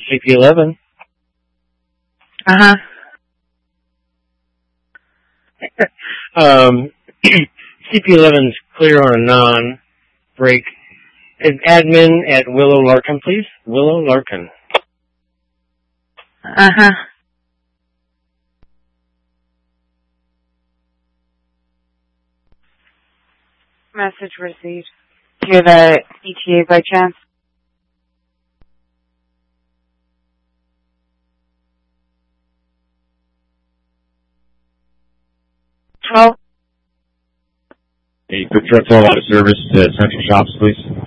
CP11. Uh-huh. CP11's clear on a non-break. Admin at Willow Larkin, please. Willow Larkin. Uh-huh. Message received. Do you have a ETA by chance? Hey, quick truck call out of service to Central Shops, please.